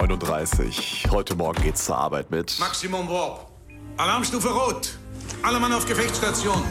7:39 Uhr. Heute Morgen geht's zur Arbeit mit Maximum Warp. Alarmstufe Rot. Alle Mann auf Gefechtsstation.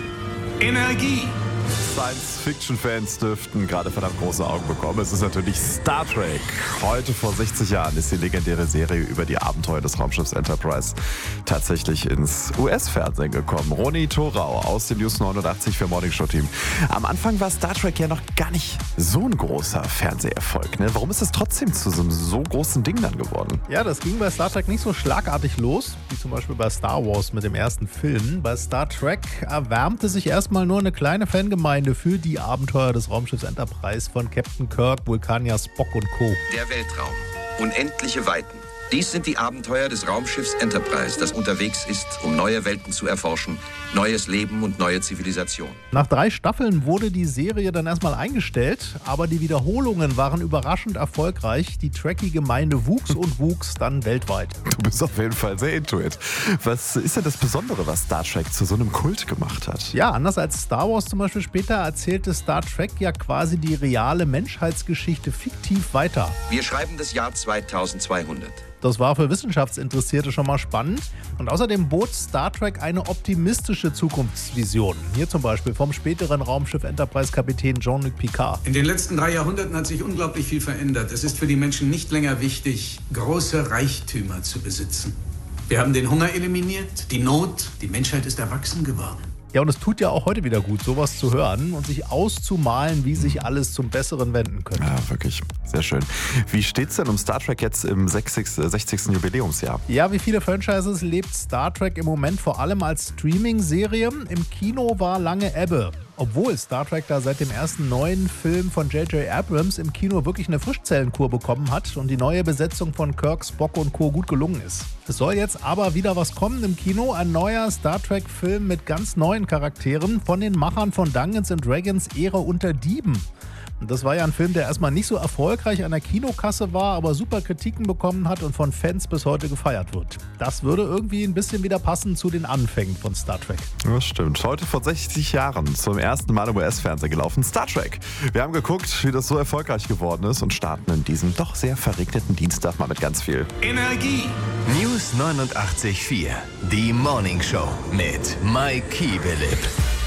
Energie. Science-Fiction-Fans dürften gerade verdammt große Augen bekommen. Es ist natürlich Star Trek. Heute vor 60 Jahren ist die legendäre Serie über die Abenteuer des Raumschiffs Enterprise tatsächlich ins US-Fernsehen gekommen. Ronny Thorau aus dem News 89 für Morning Show Team. Am Anfang war Star Trek ja noch gar nicht so ein großer Fernseherfolg. Ne? Warum ist es trotzdem zu so großen Ding dann geworden? Ja, das ging bei Star Trek nicht so schlagartig los, wie zum Beispiel bei Star Wars mit dem ersten Film. Bei Star Trek erwärmte sich erstmal nur eine kleine Fangemeinde für die Abenteuer des Raumschiffs Enterprise von Captain Kirk, Vulkanier Spock und Co. Der Weltraum. Unendliche Weiten. Dies sind die Abenteuer des Raumschiffs Enterprise, das unterwegs ist, um neue Welten zu erforschen, neues Leben und neue Zivilisation. Nach 3 Staffeln wurde die Serie dann erstmal eingestellt, aber die Wiederholungen waren überraschend erfolgreich. Die Trekkie-Gemeinde wuchs und wuchs dann weltweit. Du bist auf jeden Fall sehr into it. Was ist denn das Besondere, was Star Trek zu so einem Kult gemacht hat? Ja, anders als Star Wars zum Beispiel später erzählte Star Trek ja quasi die reale Menschheitsgeschichte fiktiv weiter. Wir schreiben das Jahr 2200. Das war für Wissenschaftsinteressierte schon mal spannend. Und außerdem bot Star Trek eine optimistische Zukunftsvision. Hier zum Beispiel vom späteren Raumschiff Enterprise-Kapitän Jean-Luc Picard. In den letzten 3 Jahrhunderten hat sich unglaublich viel verändert. Es ist für die Menschen nicht länger wichtig, große Reichtümer zu besitzen. Wir haben den Hunger eliminiert, die Not, die Menschheit ist erwachsen geworden. Ja, und es tut ja auch heute wieder gut, sowas zu hören und sich auszumalen, wie sich alles zum Besseren wenden könnte. Ja, wirklich. Sehr schön. Wie steht's denn um Star Trek jetzt im 60. Jubiläumsjahr? Ja, wie viele Franchises lebt Star Trek im Moment vor allem als Streaming-Serie. Im Kino war lange Ebbe. Obwohl Star Trek da seit dem ersten neuen Film von J.J. Abrams im Kino wirklich eine Frischzellenkur bekommen hat und die neue Besetzung von Kirk, Spock und Co. gut gelungen ist. Es soll jetzt aber wieder was kommen im Kino, ein neuer Star Trek-Film mit ganz neuen Charakteren von den Machern von Dungeons & Dragons Ehre unter Dieben. Und das war ja ein Film, der erstmal nicht so erfolgreich an der Kinokasse war, aber super Kritiken bekommen hat und von Fans bis heute gefeiert wird. Das würde irgendwie ein bisschen wieder passen zu den Anfängen von Star Trek. Das stimmt. Heute vor 60 Jahren zum ersten Mal im US-Fernsehen gelaufen. Star Trek. Wir haben geguckt, wie das so erfolgreich geworden ist und starten in diesem doch sehr verregneten Dienstag mal mit ganz viel Energie. News 89.4. Die Morning Show mit Mike Kiebelip.